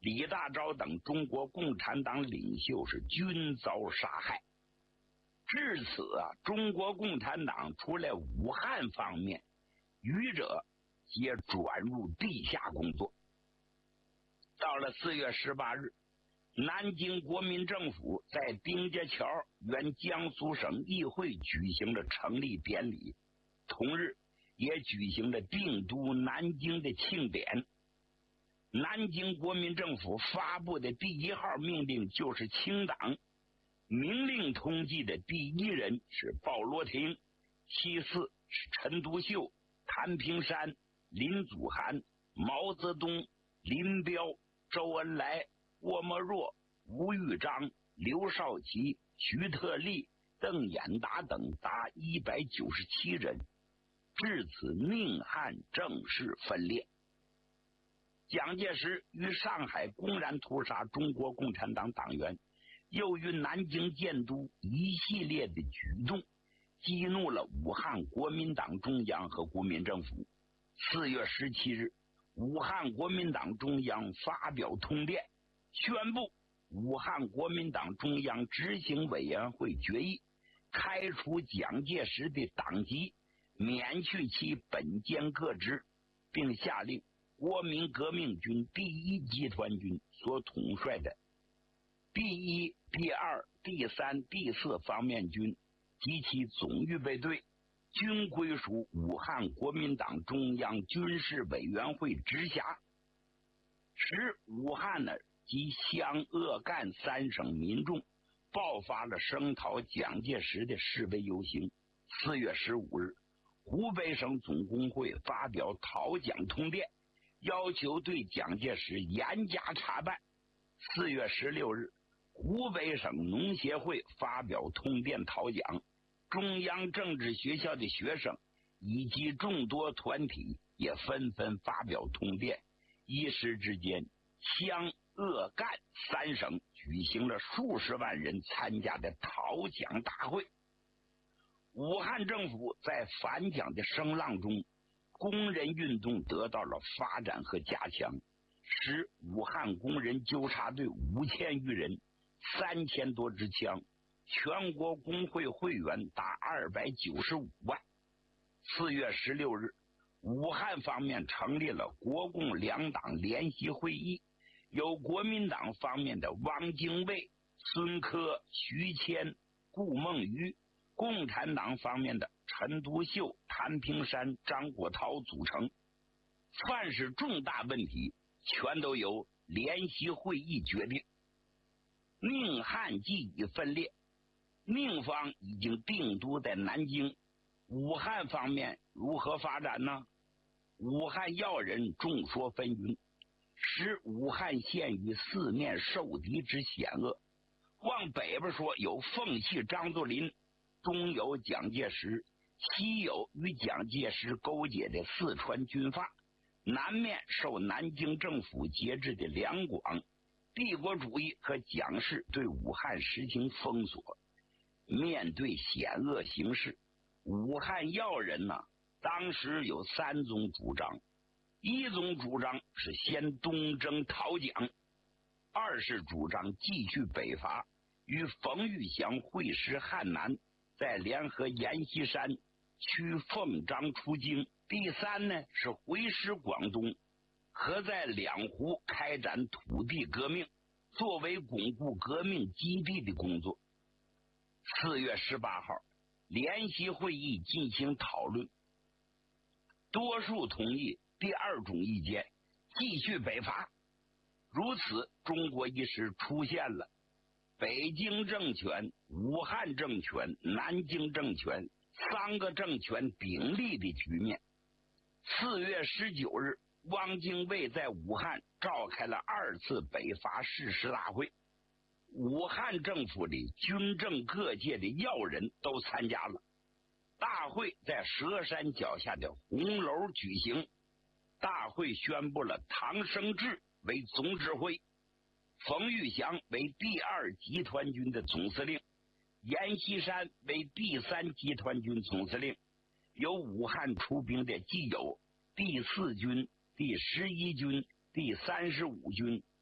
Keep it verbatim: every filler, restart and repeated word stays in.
李大钊等中国共产党领袖是均遭杀害。至此啊，中国共产党除了武汉方面，余者皆转入地下工作。到了四月十八日，南京国民政府在丁家桥原江苏省议会举行了成立典礼，同日也举行了定都南京的庆典。南京国民政府发布的第一号命令就是清党，明令通缉的第一人是鲍罗廷，其次是陈独秀、谭平山、林祖涵、毛泽东、林彪、周恩来、郭沫若、吴玉章、刘少奇、徐特立、邓演达等达一百九十七人。至此，宁汉正式分裂。蒋介石于上海公然屠杀中国共产党党员，又于南京建都一系列的举动，激怒了武汉国民党中央和国民政府。四月十七日，武汉国民党中央发表通电，宣布武汉国民党中央执行委员会决议开除蒋介石的党籍，免去其本兼各职，并下令国民革命军第一集团军所统帅的第一、第二、第三、第四方面军及其总预备队均归属武汉国民党中央军事委员会直辖，使武汉呢及湘鄂赣三省民众爆发了声讨蒋介石的示威游行。四月十五日，湖北省总工会发表讨蒋通电，要求对蒋介石严加查办。四月十六日，湖北省农协会发表通电讨蒋，中央政治学校的学生以及众多团体也纷纷发表通电，一时之间，湘鄂赣三省举行了数十万人参加的讨蒋大会。武汉政府在反蒋的声浪中，工人运动得到了发展和加强，使武汉工人纠察队五千余人，三千多支枪，全国工会会员达二百九十五万。四月十六日，武汉方面成立了国共两党联席会议，由国民党方面的汪精卫、孙科、徐谦、顾孟余，共产党方面的陈独秀、谭平山、张国焘组成。凡是重大问题全都由联席会议决定。宁汉既已分裂，宁方已经定都在南京，武汉方面如何发展呢？武汉要人众说纷纭，使武汉陷于四面受敌之险恶。往北边说有奉系张作霖，中有蒋介石，西有与蒋介石勾结的四川军阀，南面受南京政府节制的两广，帝国主义和蒋氏对武汉实行封锁。面对险恶形势，武汉要人呢、啊，当时有三种主张：一种主张是先东征讨蒋，二是主张继续北伐，与冯玉祥会师汉南，再联合阎锡山驱奉章出京；第三呢是回师广东，和在两湖开展土地革命，作为巩固革命基地的工作。四月十八号，联席会议进行讨论，多数同意第二种意见，继续北伐。如此，中国一时出现了北京政权、武汉政权、南京政权三个政权鼎立的局面。四月十九日，汪精卫在武汉召开了二次北伐誓师大会，武汉政府的军政各界的要人都参加了。大会在佘山脚下的红楼举行，大会宣布了唐生智为总指挥，冯玉祥为第二集团军的总司令，阎锡山为第三集团军总司令。由武汉出兵的既有第四军、第十一军、第三十五军、